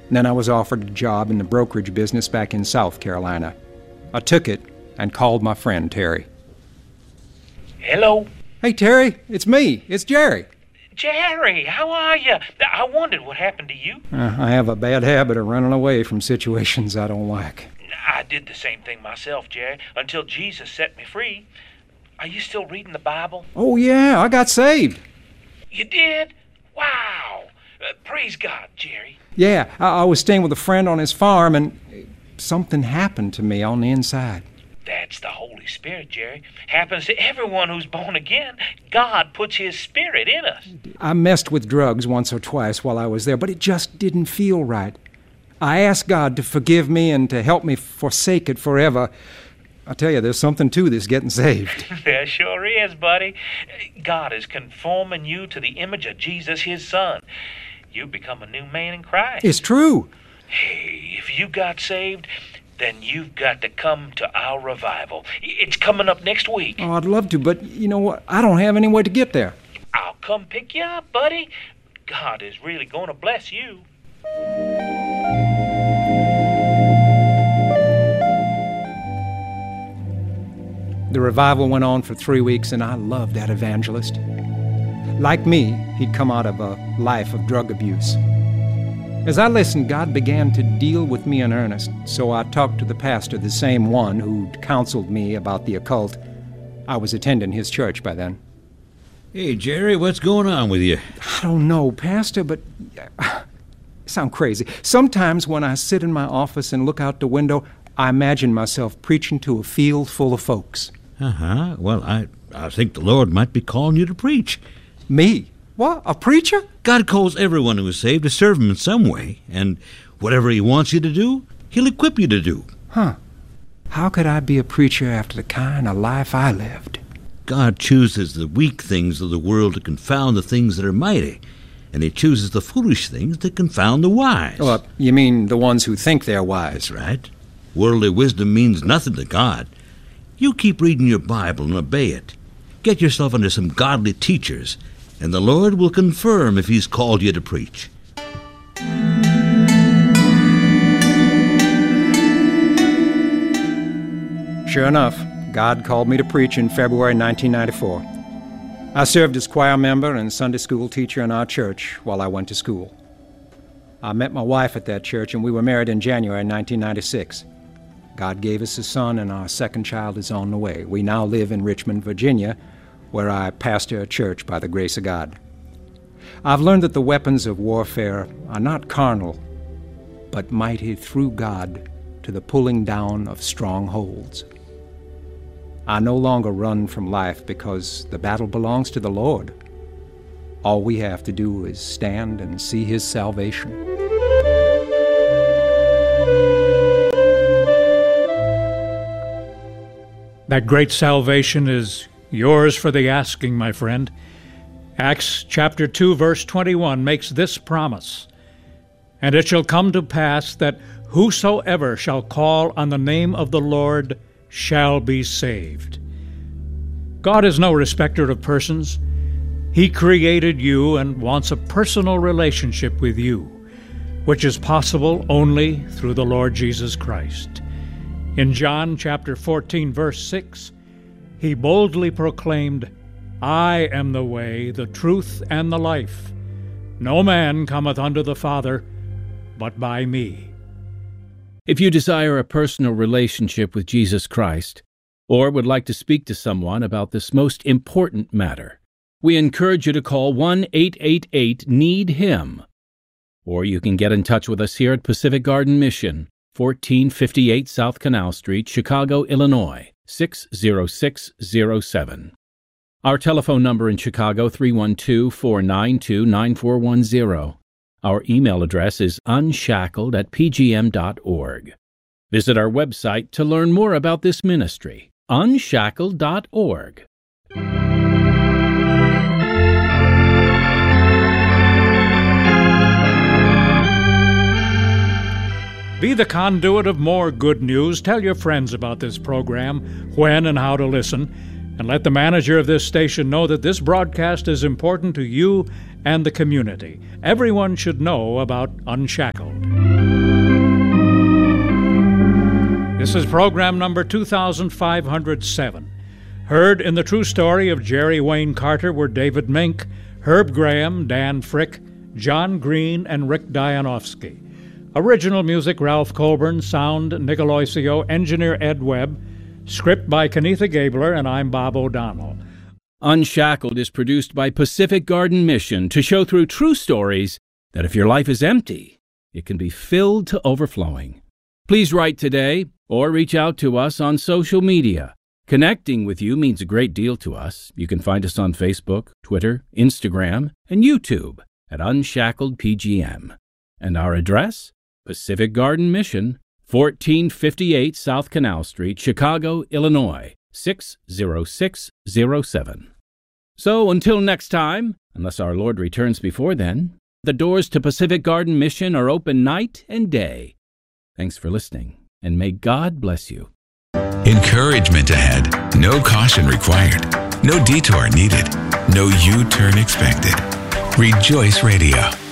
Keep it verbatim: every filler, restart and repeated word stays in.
Then I was offered a job in the brokerage business back in South Carolina. I took it and called my friend Terry. Hello? Hey, Terry, it's me. It's Jerry. Jerry, how are you? I wondered what happened to you. Uh, I have a bad habit of running away from situations I don't like. I did the same thing myself, Jerry, until Jesus set me free. Are you still reading the Bible? Oh, yeah, I got saved. You did? Wow. Uh, praise God, Jerry. Yeah, I, I was staying with a friend on his farm, and something happened to me on the inside. That's the Holy Spirit, Jerry. Happens to everyone who's born again. God puts His Spirit in us. I messed with drugs once or twice while I was there, but it just didn't feel right. I asked God to forgive me and to help me forsake it forever. I tell you, there's something to this getting saved. There sure is, buddy. God is conforming you to the image of Jesus, His Son. You become a new man in Christ. It's true. Hey, if you got saved, then you've got to come to our revival. It's coming up next week. Oh, I'd love to, but you know what? I don't have any way to get there. I'll come pick you up, buddy. God is really going to bless you. The revival went on for three weeks, and I loved that evangelist. Like me, he'd come out of a life of drug abuse. As I listened, God began to deal with me in earnest, so I talked to the pastor, the same one who'd counseled me about the occult. I was attending his church by then. Hey, Jerry, what's going on with you? I don't know, Pastor, but I sound crazy. Sometimes when I sit in my office and look out the window, I imagine myself preaching to a field full of folks. Uh-huh. Well, I, I think the Lord might be calling you to preach. Me? What, a preacher? God calls everyone who is saved to serve Him in some way, and whatever He wants you to do, He'll equip you to do. Huh. How could I be a preacher after the kind of life I lived? God chooses the weak things of the world to confound the things that are mighty, and He chooses the foolish things to confound the wise. Oh, you mean the ones who think they're wise? That's right. Worldly wisdom means nothing to God. You keep reading your Bible and obey it. Get yourself under some godly teachers, and the Lord will confirm if He's called you to preach. Sure enough, God called me to preach in February nineteen ninety-four. I served as choir member and Sunday school teacher in our church while I went to school. I met my wife at that church, and we were married in January nineteen ninety-six. God gave us a son, and our second child is on the way. We now live in Richmond, Virginia, where I pastor a church by the grace of God. I've learned that the weapons of warfare are not carnal, but mighty through God to the pulling down of strongholds. I no longer run from life because the battle belongs to the Lord. All we have to do is stand and see His salvation. That great salvation is yours for the asking, my friend. Acts chapter two, verse twenty-one makes this promise, "And it shall come to pass that whosoever shall call on the name of the Lord shall be saved." God is no respecter of persons. He created you and wants a personal relationship with you, which is possible only through the Lord Jesus Christ. In John chapter fourteen, verse six, He boldly proclaimed, "I am the way, the truth, and the life. No man cometh unto the Father but by me." If you desire a personal relationship with Jesus Christ, or would like to speak to someone about this most important matter, we encourage you to call one eight eight eight need him. Or you can get in touch with us here at Pacific Garden Mission, fourteen fifty-eight South Canal Street, Chicago, Illinois, six zero six zero seven. Our telephone number in Chicago, three one two, four nine two, nine four one zero. Our email address is unshackled at p g m dot org. Visit our website to learn more about this ministry, unshackled dot org. Be the conduit of more good news. Tell your friends about this program, when and how to listen, and let the manager of this station know that this broadcast is important to you and the community. Everyone should know about Unshackled. This is program number two thousand five hundred seven. Heard in the true story of Jerry Wayne Carter were David Mink, Herb Graham, Dan Frick, John Green, and Rick Dianowski. Original music, Ralph Colburn. Sound, Nicoloisio. Engineer, Ed Webb. Script by Kenitha Gabler, and I'm Bob O'Donnell. Unshackled is produced by Pacific Garden Mission to show through true stories that if your life is empty, it can be filled to overflowing. Please write today or reach out to us on social media. Connecting with you means a great deal to us. You can find us on Facebook, Twitter, Instagram, and YouTube at Unshackled P G M. And our address? Pacific Garden Mission, fourteen fifty-eight South Canal Street, Chicago, Illinois, six zero six zero seven. So until next time, unless our Lord returns before then, the doors to Pacific Garden Mission are open night and day. Thanks for listening, and may God bless you. Encouragement ahead. No caution required. No detour needed. No U-turn expected. Rejoice Radio.